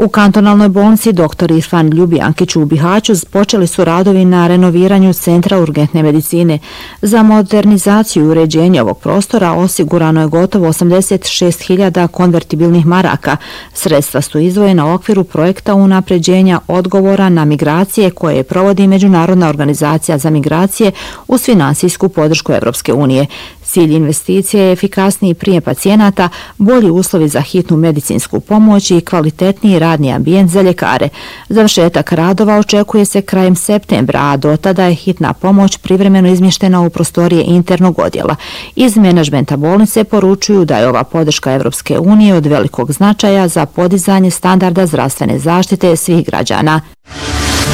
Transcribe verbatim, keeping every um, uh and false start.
U kantonalnoj bolnici doktor Irfan Ljubijankić u Bihaću počeli su radovi na renoviranju Centra urgentne medicine. Za modernizaciju i uređenje ovog prostora osigurano je gotovo osamdeset šest hiljada konvertibilnih maraka. Sredstva su izdvojena u okviru projekta unapređenja odgovora na migracije koje provodi Međunarodna organizacija za migracije uz finansijsku podršku Evropske unije. Cilj investicije je efikasniji prijem pacijenata, bolji uslovi za hitnu medicinsku pomoć i kvalitetniji radni ambijent za ljekare. Završetak radova očekuje se krajem septembra, a do tada je hitna pomoć privremeno izmještena u prostorije internog odjela. Iz menadžmenta bolnice poručuju da je ova podrška Evropske unije od velikog značaja za podizanje standarda zdravstvene zaštite svih građana.